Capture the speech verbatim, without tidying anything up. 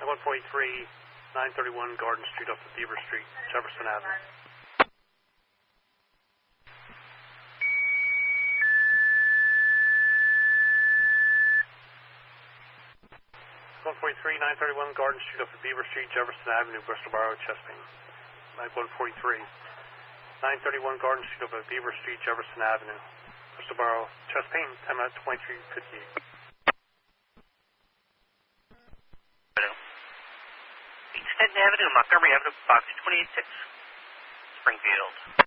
one forty-three, nine thirty-one Garden Street off of Beaver Street, Jefferson Avenue. one forty-three, nine thirty-one Garden Street off of Beaver Street, Jefferson Avenue, Bristol Borough, Chesapeake. Mike one forty-three, nine thirty-one Garden Street off of Beaver Street, Jefferson Avenue, Bristol Borough, Chesapeake, time out twenty-three fifty-eight. East Stanton Avenue, Montgomery Avenue, box twenty-eight six, Springfield.